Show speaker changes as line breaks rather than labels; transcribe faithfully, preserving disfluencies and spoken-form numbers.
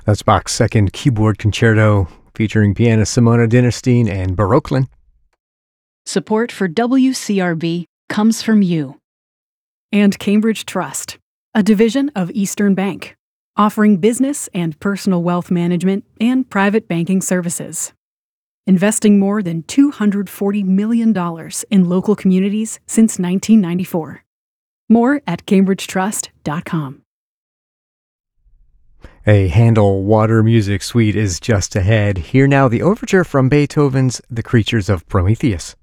That's Bach's Second Keyboard Concerto, featuring pianist Simona Dinnerstein and Baroquelin.
Support for W C R B comes from you.
And Cambridge Trust, a division of Eastern Bank, offering business and personal wealth management and private banking services. Investing more than two hundred forty million dollars in local communities since nineteen ninety-four. More at cambridge trust dot com.
A Handel Water Music Suite is just ahead. Hear now the overture from Beethoven's The Creatures of Prometheus.